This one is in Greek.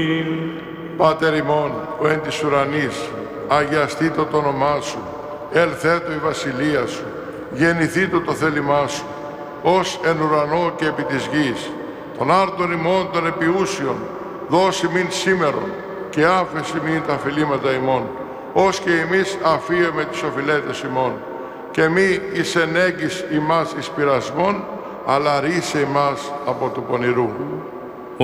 Πάτερ ημών, ο εν της ουρανής, αγιαστήτω το όνομά σου, ελθέτω η βασιλεία σου, γεννηθήτω το θέλημά σου, ως εν ουρανό και επί της γης. Των άρτων ημών των επιούσιων, δώσει μην σήμερον και άφεση μην τα αφιλήματα ημών, ως και εμείς αφίεμε τις οφειλέτες ημών. Και μη εις ενέγγις ημάς εις πειρασμόν, αλλά ρίσε ημάς από του πονηρού.